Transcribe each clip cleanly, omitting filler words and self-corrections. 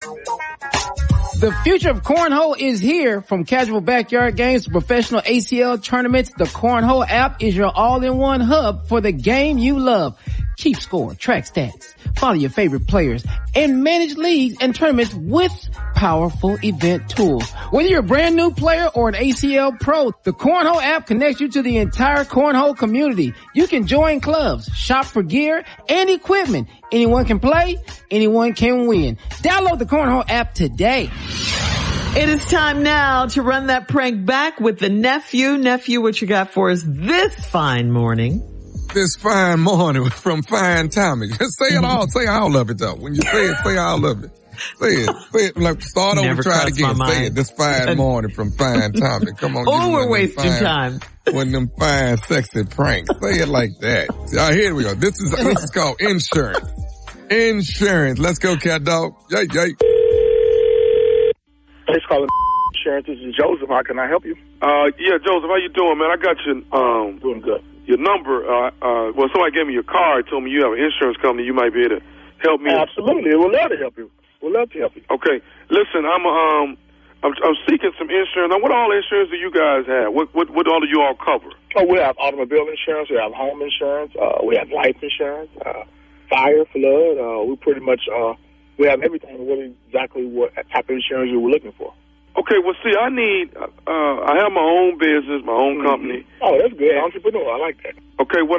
The future of cornhole is here. From casual backyard games to professional ACL tournaments, the Cornhole app is your all-in-one hub for the game you love. Keep score, track stats, follow your favorite players, and manage leagues and tournaments with powerful event tools. Whether you're a brand new player or an ACL pro, the Cornhole app connects you to the entire cornhole community. You can join clubs, shop for gear and equipment. Anyone can play, anyone can win. Download the Cornhole app today. It is time now to run that prank back with the nephew. Nephew, what you got for us this fine morning? This fine morning from Fine Tommy. Just say it all. Say all of it, though. When you say it, say all of it. Say it. Like, start over, try it again. Say it. This fine morning from Fine Tommy. Come on. Oh, we're wasting time. One of them fine, sexy pranks. Say it like that. All right, here we go. This is called insurance. Insurance. Let's go, cat dog. Yay, yay. Thanks for calling insurance. This is Joseph. How can I help you? Yeah, Joseph, how you doing, man? I got your doing good. Your number. Well, somebody gave me your card. Told me you have an insurance company. You might be able to help me. Absolutely, we'll love to help you. Okay, listen, I'm seeking some insurance. Now, what all insurance do you guys have? What all do you all cover? Oh, we have automobile insurance. We have home insurance. We have life insurance. Fire, flood. We pretty much we have everything. What exactly what type of insurance you were looking for? Okay, well, see, I have my own business, my own company. Oh, that's good. Entrepreneur, I like that. Okay, what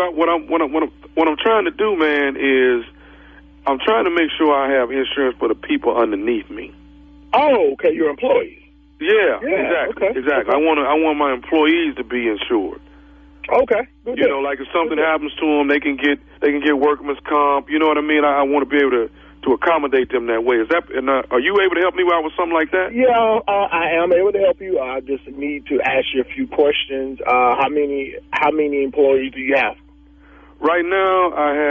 I'm trying to do, man, is I'm trying to make sure I have insurance for the people underneath me. Oh, okay, your employees. Yeah, exactly, okay. exactly. I want my employees to be insured. Okay, good. You know, like if something happens to them, they can get workman's comp. You know what I mean? I want to be able to accommodate them that way. Is that? And are you able to help me out with something like that? Yeah, I am able to help you. I just need to ask you a few questions. How many employees do you have? Right now,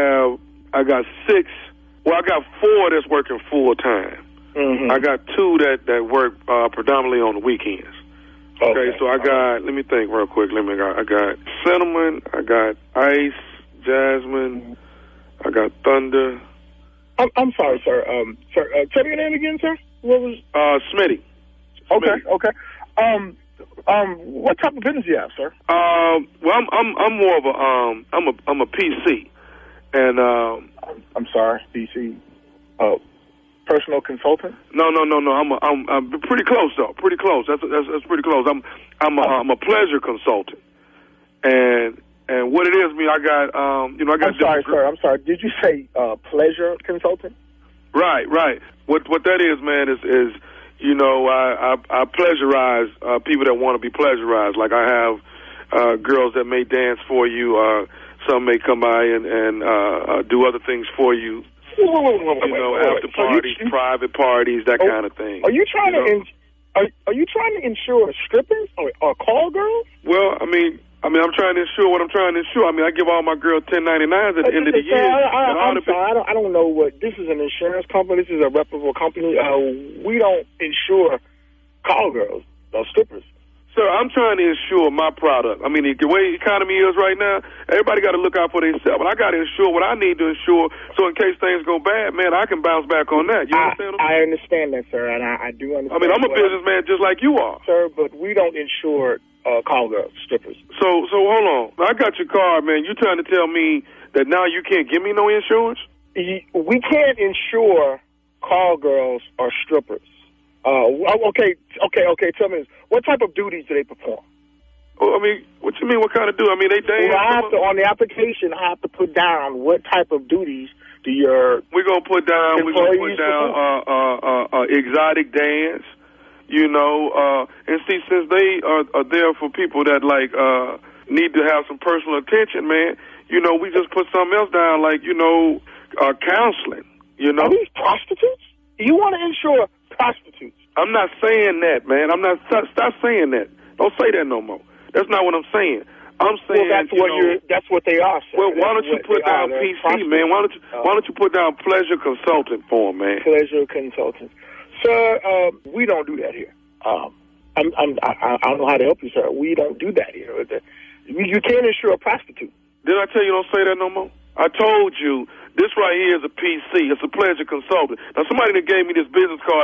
I got 6. Well, I got 4 that's working full time. Mm-hmm. I got 2 that work predominantly on the weekends. Okay, so I got. Let me think real quick. I got Cinnamon. I got Ice, Jasmine. I got Thunder. I'm sorry, sir. Sir, tell me your name again, sir. What was? Smitty. Okay. What type of business do you have, sir? Well, I'm more of I'm a PC, and I'm sorry, PC. Personal consultant? No. I'm pretty close though. Pretty close. That's pretty close. I'm a pleasure consultant, and what it is, I got I'm sorry, sir. I'm sorry. Did you say pleasure consultant? Right. What that is, man, is I pleasurize people that want to be pleasurized. Like I have girls that may dance for you. Some may come by and do other things for you. After parties, private parties, that kind of thing. Are you trying to insure strippers or call girls? Well, I'm trying to insure what I'm trying to insure. I give all my girls 1099s at the end of the year. I'm sorry, I don't know what this is. An insurance company. This is a reputable company. We don't insure call girls or strippers. Sir, I'm trying to insure my product. The way the economy is right now, everybody got to look out for themselves. But I got to insure what I need to insure, so in case things go bad, man, I can bounce back on that. You understand? I understand that, sir, and I do understand. I'm a businessman just like you are, sir. But we don't insure call girls, strippers. So hold on. I got your card, man. You trying to tell me that now you can't give me no insurance? We can't insure call girls or strippers. Okay. Tell me this. What type of duties do they perform? Well, what you mean? What kind of duty? They dance. Well, on the application, I have to put down what type of duties do your We're gonna put down exotic dance. And see, since they are there for people that need to have some personal attention, man. We just put something else down, counseling. Are these prostitutes? You want to insure prostitutes? I'm not saying that, man. Stop saying that. Don't say that no more. That's not what I'm saying. I'm saying that's what they are, sir. Well, why don't you put down PC, man? Why don't you put down pleasure consultant for him, man? Pleasure consultant, sir. We don't do that here. I don't know how to help you, sir. We don't do that here. You can't insure a prostitute. Did I tell you don't say that no more? I told you this right here is a PC. It's a pleasure consultant. Now somebody that gave me this business card